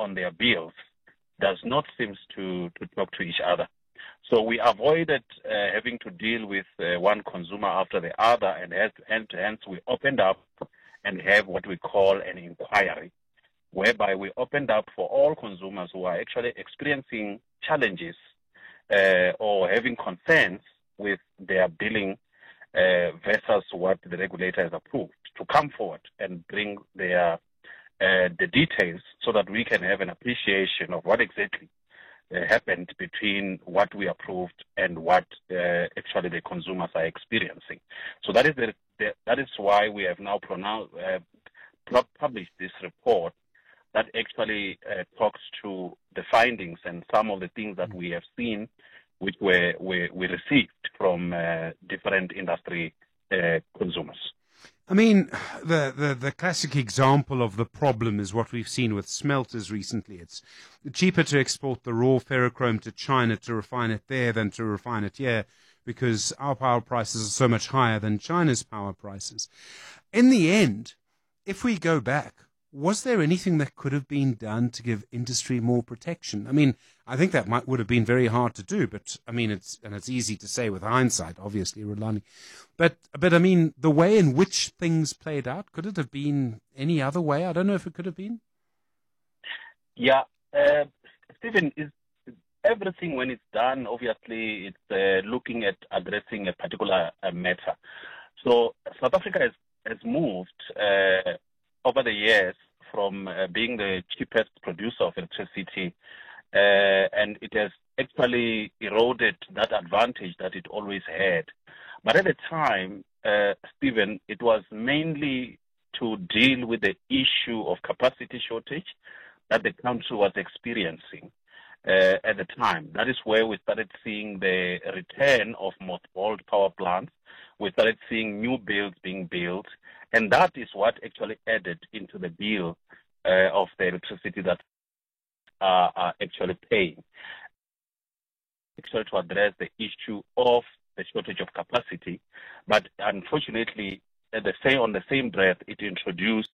on their bills does not seem to talk to each other. So we avoided having to deal with one consumer after the other, and hence we opened up and have what we call an inquiry, whereby we opened up for all consumers who are actually experiencing challenges or having concerns with their billing versus what the regulator has approved, to come forward and bring their the details so that we can have an appreciation of what exactly happened between what we approved and what actually the consumers are experiencing. So that is why we have now published this report that actually talks to the findings and some of the things that we have seen, which we received from different industry consumers. I mean, the classic example of the problem is what we've seen with smelters recently. It's cheaper to export the raw ferrochrome to China to refine it there than to refine it here, because our power prices are so much higher than China's power prices. In the end, if we go back, was there anything that could have been done to give industry more protection? I mean, I think that would have been very hard to do, but I mean, it's easy to say with hindsight, obviously, Rulani. But I mean, the way in which things played out, could it have been any other way? I don't know if it could have been. Yeah, Stephen, everything when it's done, obviously, it's looking at addressing a particular matter. So South Africa has moved over the years from being the cheapest producer of electricity, and it has actually eroded that advantage that it always had. But at the time, Stephen, it was mainly to deal with the issue of capacity shortage that the country was experiencing at the time. That is where we started seeing the return of mothballed power plants. We started seeing new builds being built, and that is what actually added into the bill of the electricity that are actually paying. Actually, to address the issue of the shortage of capacity, but unfortunately, on the same breath, it introduced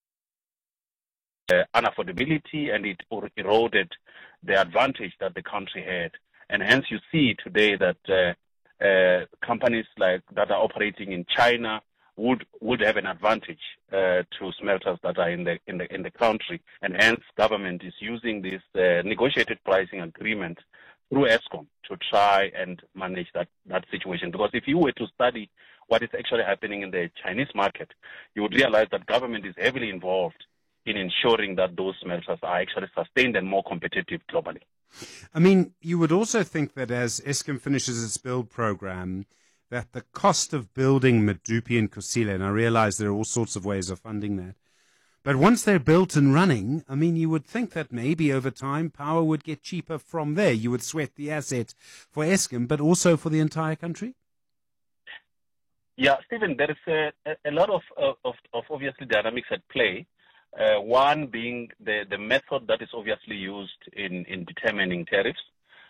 unaffordability, and it eroded the advantage that the country had. And hence, you see today that companies like that are operating in China would have an advantage to smelters that are in the country, and hence government is using this negotiated pricing agreement through Eskom to try and manage that situation. Because if you were to study what is actually happening in the Chinese market, you would realize that government is heavily involved in ensuring that those smelters are actually sustained and more competitive globally. I mean, you would also think that as Eskom finishes its build program, that the cost of building Medupi and Kusile, and I realize there are all sorts of ways of funding that, but once they're built and running, I mean, you would think that maybe over time power would get cheaper from there. You would sweat the asset for Eskom, but also for the entire country? Yeah, Stephen, there is a lot of obviously dynamics at play. One being the method that is obviously used in determining tariffs.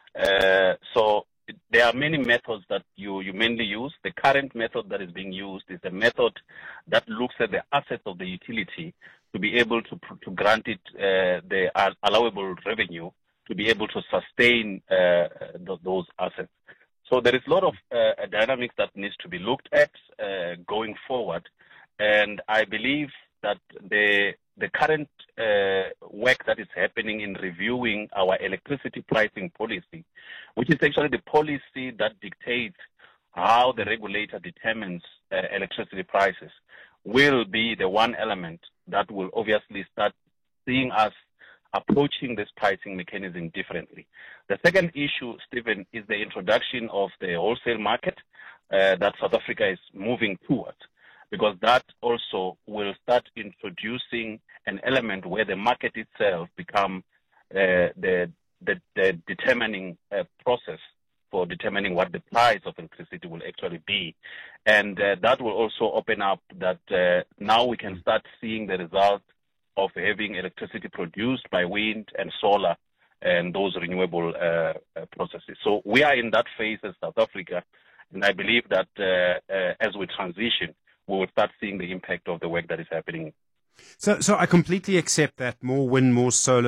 So there are many methods that you mainly use. The current method that is being used is a method that looks at the assets of the utility to be able to grant it the allowable revenue to be able to sustain those assets. So there is a lot of dynamics that needs to be looked at going forward, and I believe that the current work that is happening in reviewing our electricity pricing policy, which is actually the policy that dictates how the regulator determines electricity prices, will be the one element that will obviously start seeing us approaching this pricing mechanism differently. The second issue, Stephen, is the introduction of the wholesale market that South Africa is moving towards, because that also will start introducing an element where the market itself become the determining process for determining what the price of electricity will actually be. And that will also open up that now we can start seeing the result of having electricity produced by wind and solar and those renewable processes. So we are in that phase as South Africa, and I believe that as we transition, we will start seeing the impact of the work that is happening. So I completely accept that more wind, more solar,